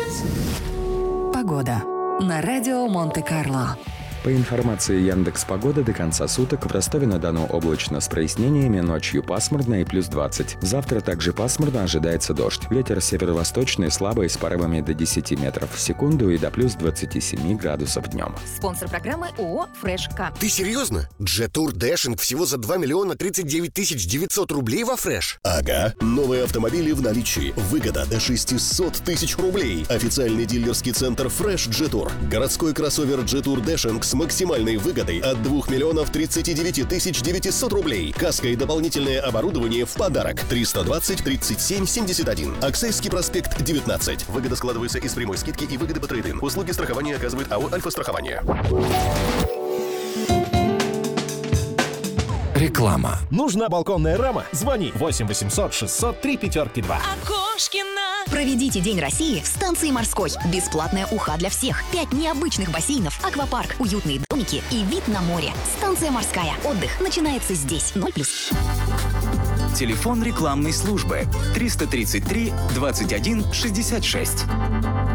Погода на радио Монте-Карло. По информации Яндекс.Погода, до конца суток в Ростове-на-Дону облачно с прояснениями, ночью пасмурно и плюс 20. Завтра также пасмурно, ожидается дождь. Ветер северо-восточный слабый с порывами до 10 метров в секунду и до плюс 27 градусов днем. Спонсор программы ООО «Фреш-К». Ты серьезно? Джет-тур Дэшинг всего за 2 миллиона 39 тысяч 900 рублей во Фреш? Ага. Новые автомобили в наличии. Выгода до 600 тысяч рублей. Официальный дилерский центр Фреш Джет-тур. Городской кроссовер Джет-тур Дэшинг с максимальной выгодой от 2 миллионов 39 тысяч 900 рублей. Каска и дополнительное оборудование в подарок. 320 37 71. Аксайский проспект 19. Выгода складывается из прямой скидки и выгоды по трейд-ин. Услуги страхования оказывает АО «Альфа-страхование». Реклама. Нужна балконная рама? Звони 8 800 603 5-2. Окошкина. Проведите День России в станции Морской. Бесплатная уха для всех. 5 необычных бассейнов, аквапарк, уютные домики и вид на море. Станция Морская. Отдых начинается здесь. 0+. Телефон рекламной службы 333 21 66.